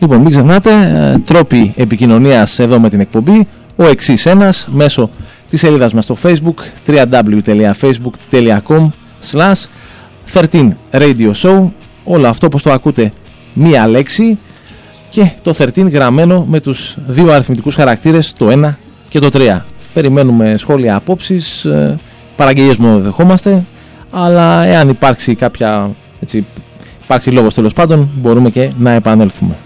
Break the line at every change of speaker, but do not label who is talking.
Λοιπόν, μην ξεχνάτε, τρόποι επικοινωνίας εδώ με την εκπομπή, ο εξής ένας, μέσω της σελίδας μας στο Facebook, www.facebook.com/13radioshow, όλο αυτό όπως το ακούτε μία λέξη και το 13 γραμμένο με τους δύο αριθμητικούς χαρακτήρες, το 1 και το 3. Περιμένουμε σχόλια, απόψεις, παραγγελίες μόνο δεχόμαστε, αλλά εάν υπάρξει υπάρξει λόγος τέλος πάντων, μπορούμε και να επανέλθουμε.